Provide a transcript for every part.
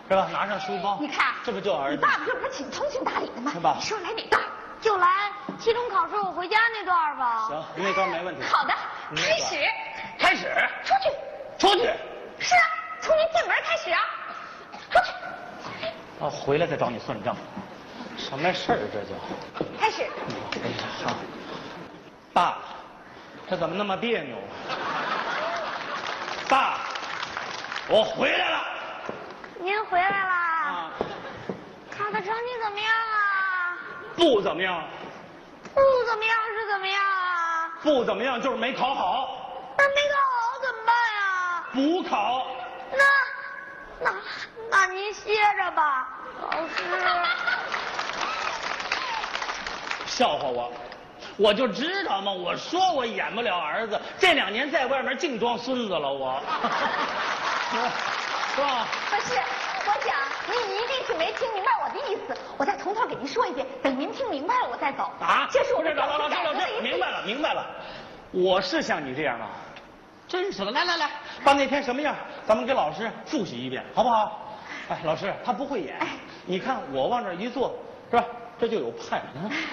是吧？拿上书包， 你看， 这不就儿子？ 你爸爸这不是挺通情达理的吗？ 是吧？ 你说来哪段？就来期中考试我回家那段吧。 行，那段没问题。 好的，开始。 开始。 出去。 出去。 是啊，从你进门开始啊。出去。 啊，回来再找你算账。什么事儿这叫？ 开始。 哎呀，好。爸，这怎么那么别扭？爸，我回来了。 您回来啦？ 啊。 考的成绩怎么样啊？ 不怎么样。 不怎么样是怎么样啊？ 不怎么样就是没考好。 那没考好怎么办呀？ 补考。 那您歇着吧，老师。 笑话我，我就知道嘛，我说我演不了儿子，这2年在外面净装孙子了，我。是吧？ 不是，我想您一定是没听明白我的意思，我再从头给您说一遍，等您听明白了我再走。 啊？ 这是我的老师，明白了。我是像你这样吗？真是的，来，把那天什么样，咱们给老师复习一遍，好不好？哎，老师他不会演，你看我往这一坐，是吧？这就有派。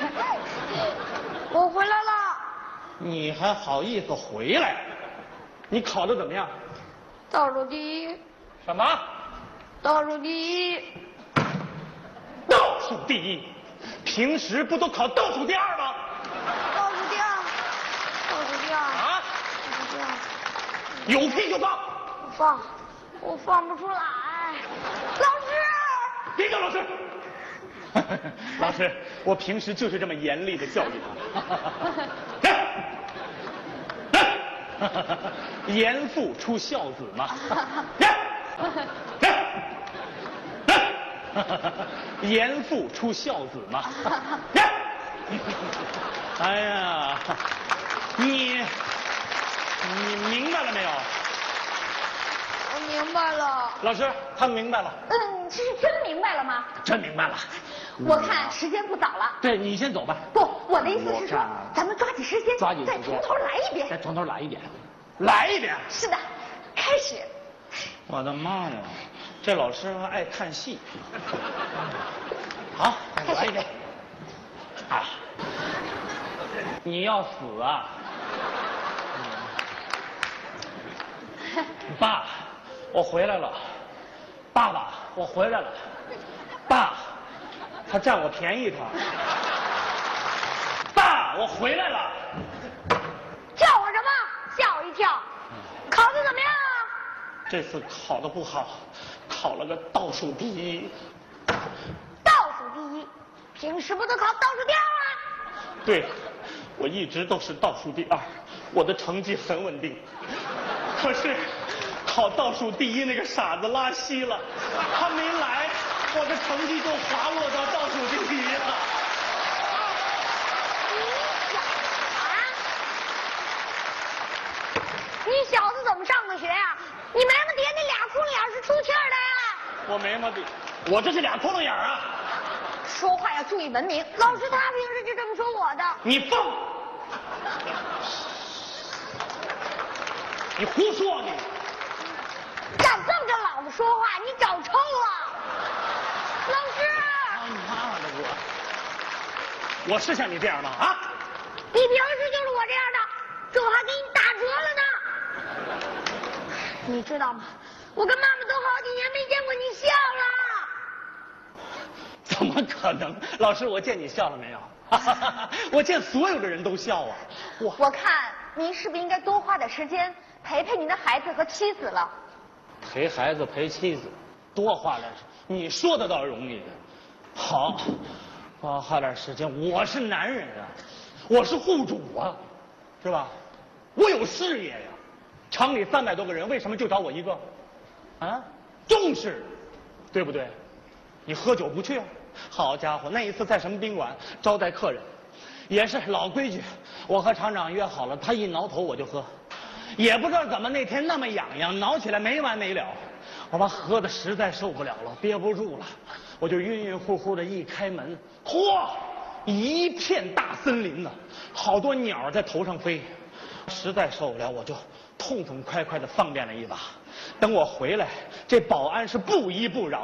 我回来了。 你还好意思回来？你考得怎么样？ 倒数第一。 什么？ 倒数第一。 倒数第一？平时不都考倒数第2吗？ 倒数第2。倒数第2。 啊？ 倒数第2。 有屁就放。 我放不出来。老师。 别叫老师。老师，我平时就是这么严厉的教育他。严父出孝子嘛。严父出孝子嘛。哎呀，你明白了没有？ 我明白了。 老师，他明白了。 这是真明白了吗？ 真明白了。 我看时间不早了。 对，你先走吧。 不，我的意思是说，咱们抓紧时间，再从头来一遍。 再从头来一遍。来一遍。 是的，开始。 我的妈呀，这老师还爱看戏。好，来一遍。啊，你要死啊！爸，我回来了。爸爸，我回来了。爸，他占我便宜他。爸，我回来了。 叫我什么？吓我一跳。考得怎么样啊？ 这次考得不好，考了个倒数第一。 倒数第一，平时不都考倒数第2吗？ 对，我一直都是倒数第2，我的成绩很稳定。可是考倒数第一那个傻子拉稀了，他没来，我的成绩就滑落到倒数第1了。 你小子怎么上的学呀？你眉毛底下那俩窟窿眼是出气儿的呀？ 我眉毛底，我这是俩窟窿眼啊！ 说话要注意文明，老师他平时就这么说我的。 你放！你胡说你！ 敢这么跟老子说话，你找抽了！老师！ 他妈的我是像你这样吗？啊！ 你平时就是我这样的，这我还给你打折了呢。你知道吗？我跟妈妈都好几年没见过你笑了。 怎么可能？老师，我见你笑了没有？我见所有的人都笑啊！ 我看您是不是应该多花点时间陪陪您的孩子和妻子了？ 陪孩子陪妻子，多花点，你说的倒容易。好，多花点时间。我是男人啊，我是户主啊，是吧？我有事业呀。厂里300多个人，为什么就找我一个？啊，重视，对不对？你喝酒不去啊？好家伙，那一次在什么宾馆招待客人，也是老规矩，我和厂长约好了，他一挠头我就喝，也不知道怎么那天那么痒痒，挠起来没完没了，我把喝的实在受不了了，憋不住了，我就晕晕乎乎的一开门，嚯，一片大森林呢，好多鸟在头上飞，实在受不了，我就痛痛快快的方便了一把。等我回来，这保安是不依不饶。